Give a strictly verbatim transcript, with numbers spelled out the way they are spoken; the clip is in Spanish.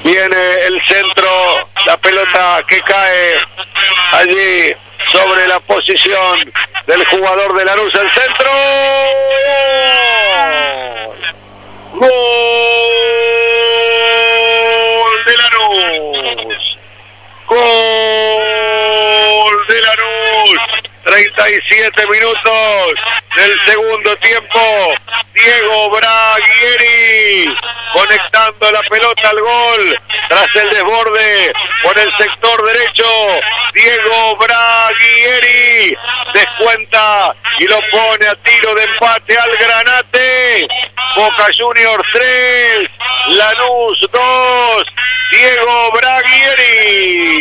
Viene el centro, la pelota que cae allí sobre la posición del jugador de Lanús. El centro. ¡Gol! ¡Gol de Lanús! ¡Gol de Lanús! treinta y siete minutos del segundo tiempo. Diego Braguieri conectando la pelota al gol tras el desborde por el sector derecho. Diego Braguieri descuenta y lo pone a tiro de empate al Granate. Boca Juniors tres, Lanús dos. Diego Braguieri.